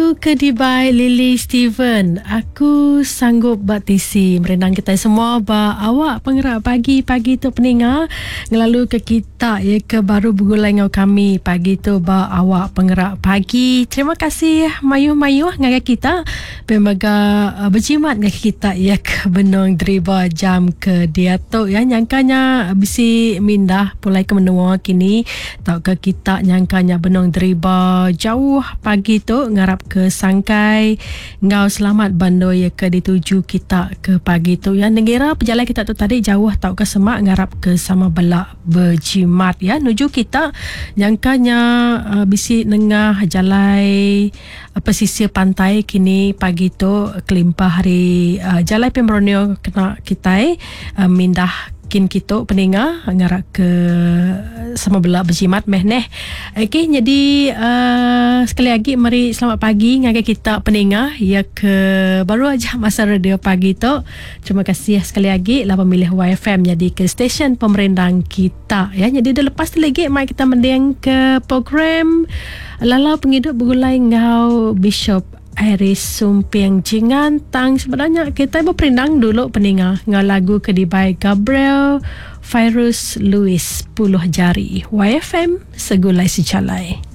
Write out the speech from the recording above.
Lagu Kedibai Lily Steven. Aku sanggup batisi merenang kita semua ba awak penggerak pagi-pagi tu peninga ngelalu ke kita ya ke baru bergulai ngau kami pagi tu ba awak penggerak pagi. Terima kasih mayuh-mayuh ngagai kita pemaga berjimat ngagai kita ya ke benong driba jam ke dia tu ya nyangkanya bisi mindah pulai ke menua kini tau ke kita nyangkanya benong driba jauh pagi tu ngarap ke Sangkai ngau selamat bando ya ke dituju kita ke pagi tu ya negara perjalanan kita tu tadi jauh tau ke semak ngarap ke sama belak berjimat ya nuju kita nyangkanya bisi nengah jalai pesisir pantai kini pagi tu kelimpah hari jalai Pembromio kena kita mindah kin kita peninga ngarak ke sama belak berjimat meh neh. Okey, jadi sekali lagi mari selamat pagi ngagai kita peninga ya ke baru aja masa radio pagi tu. Terima kasih sekali lagi lah pemilih YFM jadi ke stesen pemerintah kita ya. Jadi dah lepas tu lagi mai kita mendeng ke program Lalau Penghidup Bergulai ngau Bishop Iris Sumpiang Jingan tang sebenarnya kita berperindang dulu peninga ngau lagu Kedibai Gabriel Virus Louis Puluh Jari YFM Segulai Secalai.